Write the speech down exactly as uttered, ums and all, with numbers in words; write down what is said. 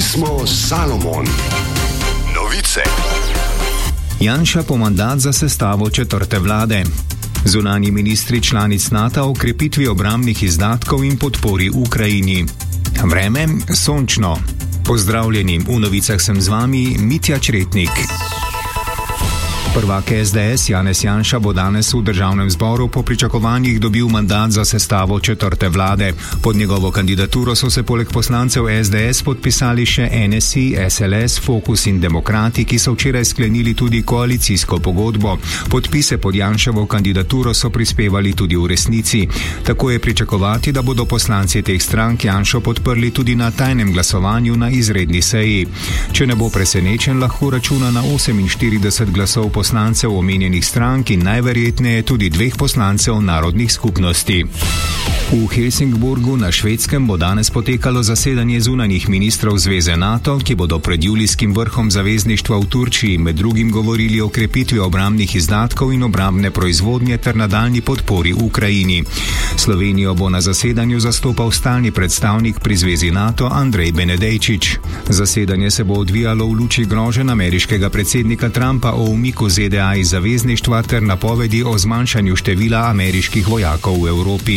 Pismo Salomon. Novice. Janša po mandat za sestavo četrte vlade. Zunanji ministri članic NATO o krepitvi obrambnih izdatkov in podpori Ukrajini. Vreme sončno. Pozdravljeni, v novicah sem z vami Mitja Čretnik. Prvak S D S Janez Janša bo danes v državnem zboru po pričakovanjih dobil mandat za sestavo četrte vlade. Pod njegovo kandidaturo so se poleg poslancev S D S podpisali še N S I, S L S, Fokus in Demokrati, ki so včeraj sklenili tudi koalicijsko pogodbo. Podpise pod Janševo kandidaturo so prispevali tudi v Resnici. Tako je pričakovati, da bodo poslanci teh strank Janšo podprli tudi na tajnem glasovanju na izredni seji. Če ne bo presenečen, lahko računa na oseminštirideset glasov poslancev omenjenih strank in najverjetneje tudi dveh poslancev narodnih skupnosti. V Helsingborgu na Švedskem bo danes potekalo zasedanje zunanjih ministrov Zveze NATO, ki bodo pred julijskim vrhom zavezništva v Turčiji med drugim govorili o krepitvi obrambnih izdatkov in obrambne proizvodnje ter nadaljnji podpori Ukrajini. Slovenijo bo na zasedanju zastopal stalni predstavnik pri Zvezi NATO Andrej Benedejčič. Zasedanje se bo odvijalo v luči groženj ameriškega predsednika Trumpa o umiku Z D A iz zavezništva ter napovedi o zmanjšanju števila ameriških vojakov v Evropi.